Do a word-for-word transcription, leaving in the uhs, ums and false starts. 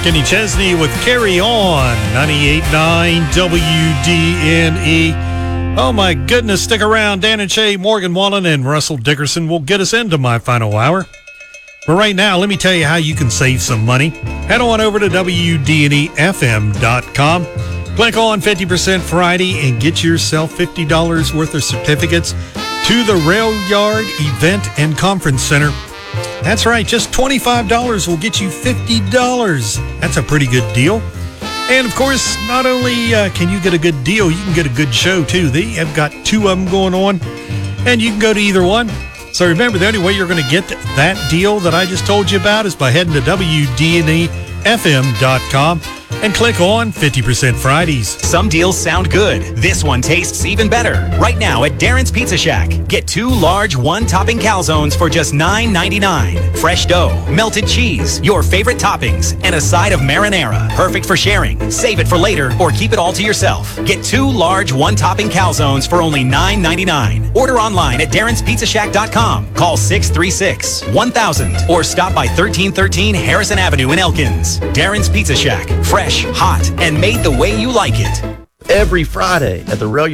Kenny Chesney with Carry On, ninety-eight point nine W D N E. Oh my goodness, stick around. Dan and Shay, Morgan Wallen, and Russell Dickerson will get us into my final hour. But right now, let me tell you how you can save some money. Head on over to W D N E F M dot com. Click on fifty percent Friday and get yourself fifty dollars worth of certificates to the Rail Yard Event and Conference Center. That's right, just twenty-five dollars will get you fifty dollars. That's a pretty good deal. And of course, not only uh, can you get a good deal, you can get a good show too. They have got two of them going on, and you can go to either one. So remember, the only way you're going to get that deal that I just told you about is by heading to W D N E F M dot com and click on fifty percent Fridays. Some deals sound good. This one tastes even better. Right now at Darren's Pizza Shack. Get two large one-topping calzones for just nine ninety-nine. Fresh dough, melted cheese, your favorite toppings, and a side of marinara. Perfect for sharing. Save it for later or keep it all to yourself. Get two large one-topping calzones for only nine ninety-nine. Order online at Darren's Pizza Shack dot com. Call six three six, one thousand or stop by thirteen thirteen Harrison Avenue in Elkins. Darren's Pizza Shack. Fresh, hot, and made the way you like it. Every Friday at the Rail